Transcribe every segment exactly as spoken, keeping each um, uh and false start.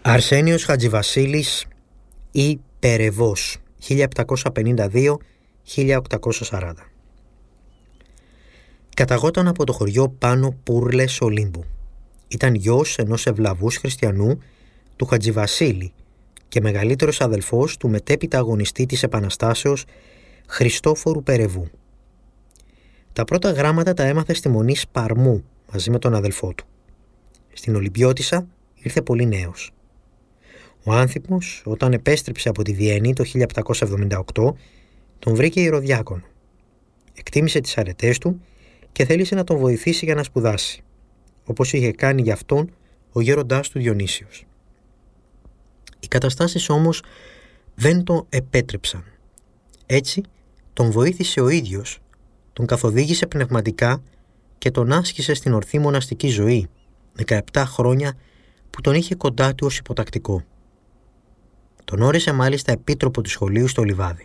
Αρσένιος Χατζηβασίλης ή Περεβός, χίλια επτακόσια πενήντα δύο με χίλια οκτακόσια σαράντα. Καταγόταν από το χωριό Πάνω Πούρλες Ολύμπου. Ήταν γιος ενός ευλαβούς χριστιανού, του Χατζηβασίλη, και μεγαλύτερος αδελφός του μετέπειτα αγωνιστή της Επαναστάσεως Χριστόφορου Περεβού. Τα πρώτα γράμματα τα έμαθε στη Μονή Σπαρμού μαζί με τον αδελφό του. Στην Ολυμπιώτισσα ήρθε πολύ νέος. Ο Άνθιμος, όταν επέστρεψε από τη Βιέννη το χίλια επτακόσια εβδομήντα οκτώ, τον βρήκε ιεροδιάκονο. Εκτίμησε τις αρετές του και θέλησε να τον βοηθήσει για να σπουδάσει, όπως είχε κάνει για αυτόν ο γέροντάς του Διονύσιος. Οι καταστάσεις όμως δεν τον επέτρεψαν. Έτσι τον βοήθησε ο ίδιος, τον καθοδήγησε πνευματικά και τον άσκησε στην ορθή μοναστική ζωή, δεκαεπτά χρόνια που τον είχε κοντά του ως υποτακτικό. Τον όρισε μάλιστα επίτροπο του σχολείου στο Λιβάδι.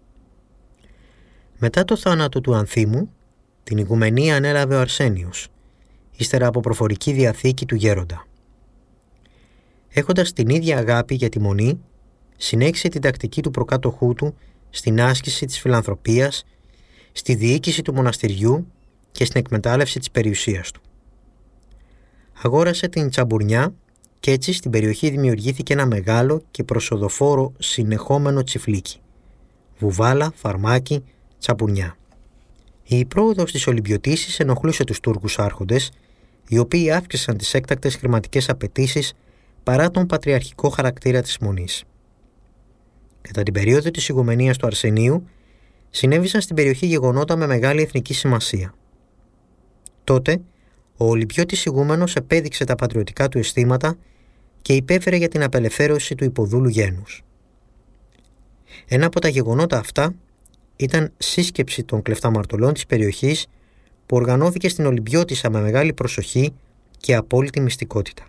Μετά το θάνατο του Ανθίμου, την ηγουμενία ανέλαβε ο Αρσένιος, ύστερα από προφορική διαθήκη του γέροντα. Έχοντας την ίδια αγάπη για τη Μονή, συνέχισε την τακτική του προκάτοχού του στην άσκηση της φιλανθρωπίας, στη διοίκηση του μοναστηριού και στην εκμετάλλευση της περιουσίας του. Αγόρασε την Τσαμπουρνιά και έτσι στην περιοχή δημιουργήθηκε ένα μεγάλο και προσοδοφόρο συνεχόμενο τσιφλίκι. Βουβάλα, Φαρμάκι, Τσαμπουρνιά. Η πρόοδος της Ολυμπιωτίσης ενοχλούσε τους Τούρκους άρχοντες, οι οποίοι αύξησαν τις έκτακτες χρηματικές απαιτήσεις παρά τον πατριαρχικό χαρακτήρα της Μονής. Κατά την περίοδο της ηγουμενίας του Αρσενίου, συνέβησαν στην περιοχή γεγονότα με μεγάλη εθνική σημασία. Τότε, ο Ολυμπιώτης ηγούμενος επέδειξε τα πατριωτικά του αισθήματα και υπέφερε για την απελευθέρωση του υποδούλου γένους. Ένα από τα γεγονότα αυτά ήταν σύσκεψη των κλεφταμαρτωλών της περιοχής που οργανώθηκε στην Ολυμπιώτισσα με μεγάλη προσοχή και απόλυτη μυστικότητα.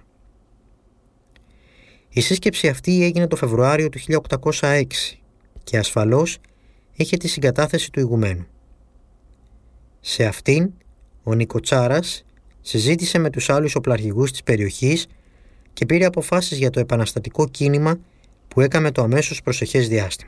Η σύσκεψη αυτή έγινε το Φεβρουάριο του χίλια οκτακόσια έξι και ασφαλώς είχε τη συγκατάθεση του ηγουμένου. Σε αυτήν, ο Νικοτσάρας συζήτησε με τους άλλους οπλαρχηγούς της περιοχής και πήρε αποφάσεις για το επαναστατικό κίνημα που έκαμε το αμέσως προσεχές διάστημα.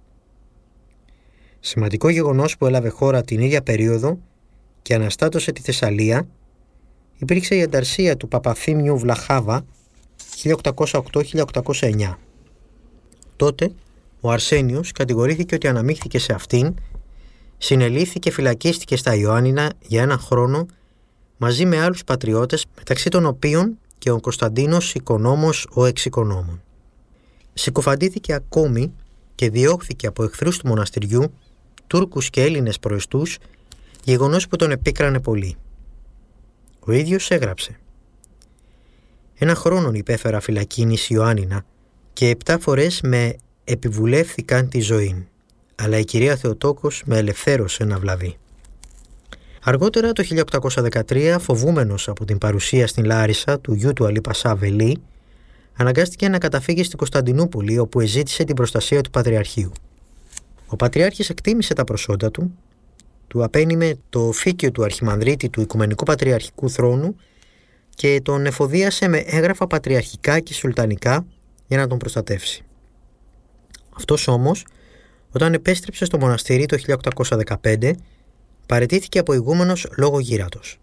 Σημαντικό γεγονός που έλαβε χώρα την ίδια περίοδο και αναστάτωσε τη Θεσσαλία υπήρξε η ανταρσία του Παπαθήμιου Βλαχάβα χίλια οκτακόσια οκτώ με χίλια οκτακόσια εννιά. Τότε ο Αρσένιος κατηγορήθηκε ότι αναμίχθηκε σε αυτήν, συνελήφθη και φυλακίστηκε στα Ιωάννινα για ένα χρόνο μαζί με άλλους πατριώτες, μεταξύ των οποίων και ο Κωνσταντίνος Οικονόμος ο Εξοικονόμων. Συκοφαντήθηκε ακόμη και διώχθηκε από εχθρούς του μοναστηριού, Τούρκους και Έλληνες προεστούς, γεγονός που τον επίκρανε πολύ. Ο ίδιος έγραψε: «Ένα χρόνον υπέφερα φυλακίνης Ιωάννινα και επτά φορές με επιβουλεύθηκαν τη ζωή, αλλά η κυρία Θεοτόκος με ελευθέρωσε να βλαβεί». Αργότερα το χίλια οκτακόσια δεκατρία, φοβούμενος από την παρουσία στην Λάρισα του γιου του Αλή Πασά Βελή, αναγκάστηκε να καταφύγει στην Κωνσταντινούπολη, όπου εζήτησε την προστασία του Πατριαρχείου. Ο Πατριάρχης εκτίμησε τα προσόντα του, του απένιμε το φύκιο του Αρχιμανδρίτη του Οικουμενικού Πατριαρχικού Θρόνου και τον εφοδίασε με έγγραφα πατριαρχικά και σουλτανικά για να τον προστατεύσει. Αυτός όμως, όταν επέστρεψε στο μοναστήρι το χίλια οκτακόσια δεκαπέντε, παραιτήθηκε από ηγούμενος λόγω γύρατος.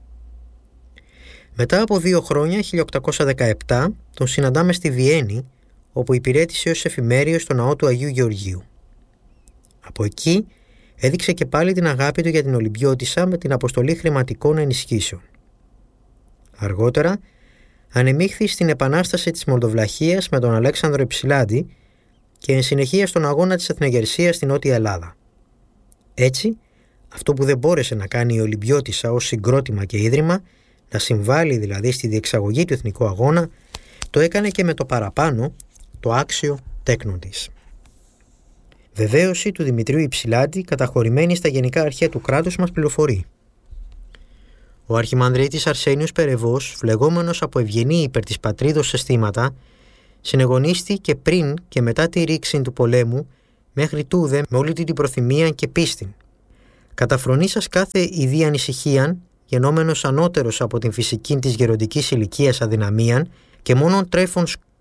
Μετά από δύο χρόνια, χίλια οκτακόσια δεκαεπτά, τον συναντάμε στη Βιέννη, όπου υπηρέτησε ως εφημέριος στο ναό του Αγίου Γεωργίου. Από εκεί έδειξε και πάλι την αγάπη του για την Ολυμπιώτισσα με την αποστολή χρηματικών ενισχύσεων. Αργότερα ανεμίχθη στην επανάσταση της Μολδοβλαχίας με τον Αλέξανδρο Υψηλάντη και εν συνεχεία στον αγώνα της εθνεγερσίας στην Νότια Ελλάδα. Έτσι, αυτό που δεν μπόρεσε να κάνει η Ολυμπιώτισσα ως συγκρότημα και ίδρυμα, να συμβάλλει δηλαδή στη διεξαγωγή του εθνικού αγώνα, το έκανε και με το παραπάνω το άξιο τέκνο της. Βεβαίωση του Δημητρίου Υψηλάντη, καταχωρημένη στα Γενικά Αρχεία του κράτους, μας πληροφορεί: «Ο Αρχιμανδρίτης Αρσένιος Περεβός, φλεγόμενος από ευγενή υπέρ της πατρίδος αισθήματα, συνεγωνίστη και πριν και μετά τη ρήξη του πολέμου, μέχρι τούδε με όλη την προθυμία και πίστην. Καταφρονήσας κάθε ιδία ανησυχίαν, γενόμενος ανώτερος από την φυσική της γεροντικής ηλικίας αδυναμίαν και μόνον τρέφων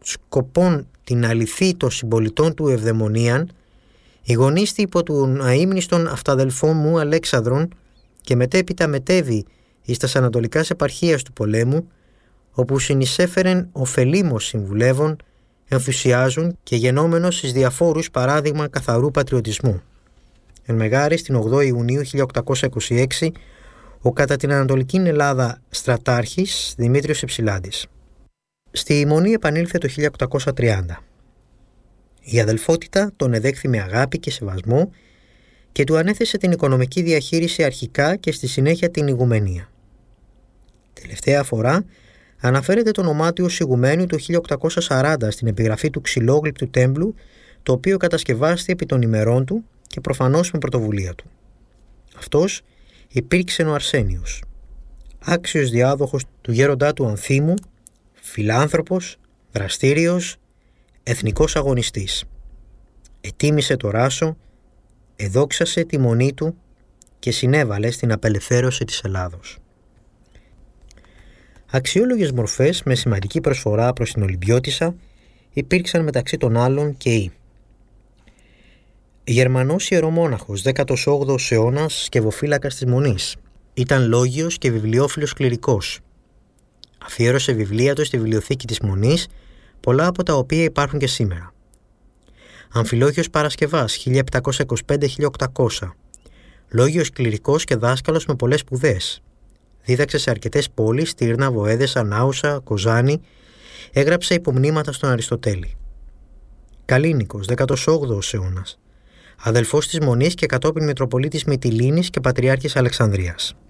σκοπών την αληθή των συμπολιτών του Ευδαιμονίαν, ηγονίστη υπό του αείμνηστον αυταδελφών μου Αλέξανδρον και μετέπειτα μετέβη εις τας ανατολικάς επαρχίας του πολέμου, όπου συνεισέφερεν ωφελήμως συμβουλεύων, ενθουσιάζουν και γενόμενος εις διαφόρους παράδειγμα καθαρού πατριωτισμού. Εν μεγάρη στην ογδόη Ιουνίου χίλια οκτακόσια είκοσι έξι, ο κατά την Ανατολική Ελλάδα στρατάρχης Δημήτριος Υψηλάντης. Στη Μονή επανήλθε το χίλια οκτακόσια τριάντα. Η αδελφότητα τον εδέχθη με αγάπη και σεβασμό και του ανέθεσε την οικονομική διαχείριση αρχικά και στη συνέχεια την ηγουμενία. Τελευταία φορά αναφέρεται το όνομά του ως ηγουμένου το χίλια οκτακόσια σαράντα στην επιγραφή του ξυλόγλυπτου τέμπλου, το οποίο κατασκευάστη επί των ημερών του και προφανώς με πρωτοβουλία του. Αυτός υπήρξε ο Αρσένιος, άξιος διάδοχος του γέροντά του Ανθίμου, φιλάνθρωπος, δραστήριος, εθνικός αγωνιστής. Ετίμησε το Ράσο, εδόξασε τη μονή του και συνέβαλε στην απελευθέρωση της Ελλάδος. Αξιόλογες μορφές με σημαντική προσφορά προς την Ολυμπιώτισσα υπήρξαν μεταξύ των άλλων και οι Γερμανός ιερομόναχος δέκατος όγδοος αιώνας σκευοφύλακας της Μονής. Ήταν λόγιος και βιβλιόφιλος κληρικός. Αφιέρωσε βιβλία του στη βιβλιοθήκη της Μονής, πολλά από τα οποία υπάρχουν και σήμερα. Αμφιλόγιος Παρασκευάς χίλια επτακόσια είκοσι πέντε με χίλια οκτακόσια. Λόγιος κληρικός και δάσκαλος με πολλές σπουδές. Δίδαξε σε αρκετές πόλεις, Στύρνα, Βοέδεσα, Νάουσα, Κοζάνη. Έγραψε υπομνήματα στον Αριστοτέλη. Καλίνικος δέκατος όγδοος αιώνας. Αδελφός της Μονής και κατόπιν Μητροπολίτης Μυτιλήνης και Πατριάρχης Αλεξανδρίας.